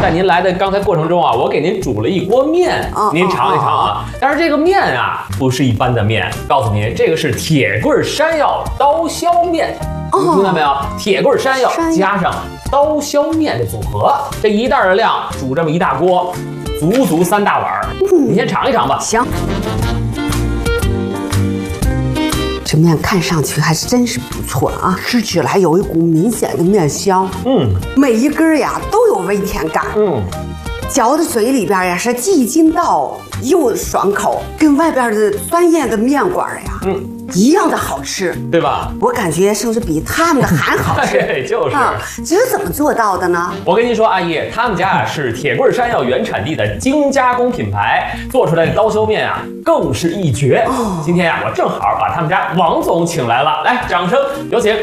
在您来的刚才过程中啊，我给您煮了一锅面，您尝一尝啊。但是这个面啊，不是一般的面，告诉您，这个是铁棍山药刀削面。您听到没有？铁棍山药加上刀削面的组合，这一袋的量煮这么一大锅，足3大碗。你先尝一尝吧。 行。这面看上去还是真是不错啊，吃起来有一股明显的面香。每一根呀都有微甜感。嚼到嘴里边呀是既筋道又爽口，跟外边的酸艳的面馆呀，一样的好吃， 对吧？ 我感觉甚至比他们的还好吃。 对，就是这是怎么做到的呢？ 我跟您说，阿姨，他们家啊是铁棍山药原产地的精加工品牌，做出来的刀削面啊更是一绝。今天呀，我正好把他们家王总请来了，来，掌声有请。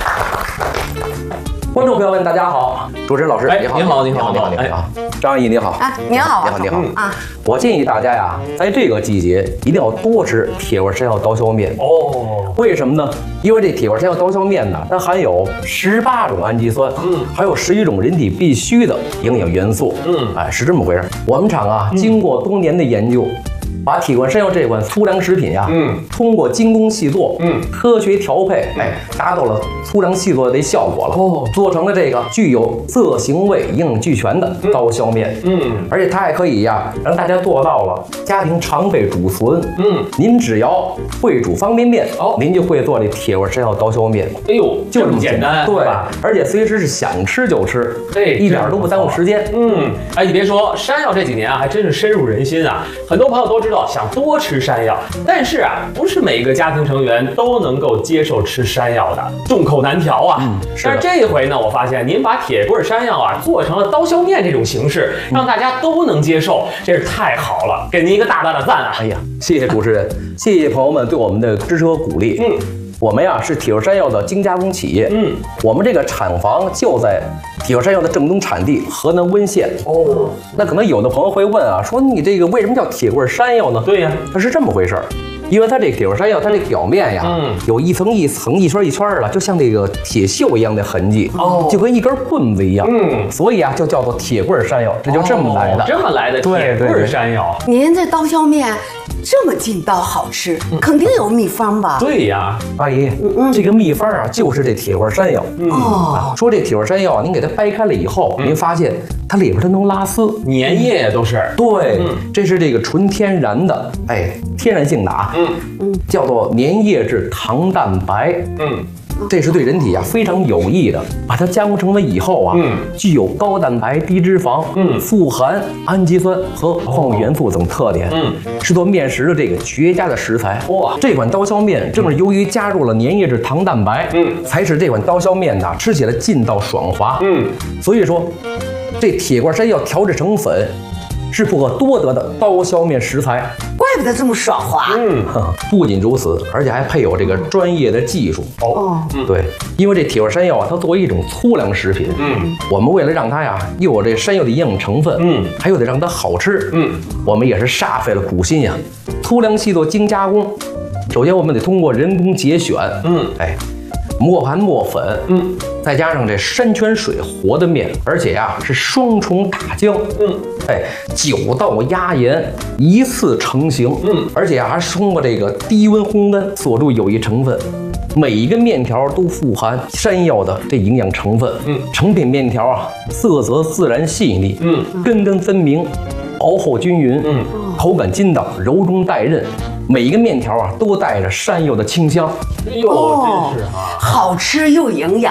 观众朋友们，大家好，主持人老师，你好， 您好， 你好，张阿姨，你好， 你好， 你好啊！我建议大家呀，在这个季节一定要多吃铁棍山药刀削面哦。为什么呢？因为这铁棍山药刀削面呢，它含有18种氨基酸，还有11种人体必需的营养元素，是这么回事。我们厂啊，经过多年的研究。把铁棍山药这款粗粮食品呀，通过精工细作，科学调配，达到了粗粮细作的效果了。做成了这个具有色形味营养俱全的刀削面。而且它还可以呀，让大家做到了家庭常备储存。您只要会煮方便面，您就会做这铁棍山药刀削面。 哎呦，就这么简单， 对吧？而且随时是想吃就吃，一点都不耽误时间。 哎，你别说，山药这几年啊，还真是深入人心啊。很多朋友都知道。想多吃山药，但是啊，不是每个家庭成员都能够接受吃山药的，众口难调啊。但是这一回呢，我发现您把铁棍山药啊做成了刀削面这种形式，让大家都能接受，真是太好了，给您一个大大的赞啊！ 哎呀，谢谢主持人，谢谢朋友们对我们的支持和鼓励。我们呀是铁棍山药的精加工企业，我们这个厂房就在铁棍山药的正宗产地河南温县。那可能有的朋友会问啊，说你这个为什么叫铁棍山药呢？ 对呀， 它是这么回事儿。因为它这铁棍山药，它这表面呀，有一层一层、一圈一圈的，就像这个铁锈一样的痕迹，就跟一根棍子一样，所以啊，就叫做铁棍山药，这就这么来的， 这么来的铁棍山药。 您这刀削面这么劲道好吃，肯定有秘方吧？ 对呀， 阿姨，这个秘方啊，就是这铁棍山药。说这铁棍山药，您给它掰开了以后，您发现它里边它能拉丝， 粘液都是。 对，这是这个纯天然的，天然性的啊。叫做粘液质糖蛋白。这是对人体啊非常有益的。把它加工成了以后啊，具有高蛋白、低脂肪，富含氨基酸和矿物元素等特点，是做面食的这个绝佳的食材。哇，这款刀削面正是由于加入了粘液质糖蛋白，才使这款刀削面呢吃起来劲道爽滑。所以说，这铁棍山药调制成粉。是不可多得的刀削面食材， 怪不得这么爽滑。 不仅如此，而且还配有这个专业的技术。对，因为这铁棍山药啊，它作为一种粗粮食品，我们为了让它呀又有这山药的营养成分，还又得让它好吃，我们也是煞费了苦心呀。粗粮细做精加工，首先我们得通过人工节选，磨盘磨粉，再加上这山泉水和的面，而且呀是双重打浆，9道压盐一次成型，而且还是通过这个低温烘干锁住有益成分。每一个面条都富含山药的这营养成分，成品面条啊色泽自然细腻，根根分明，熬后均匀，口感筋道，柔中带韧。每一个面条啊都带着山药的清香。 哎呦，真是啊， 好吃又营养。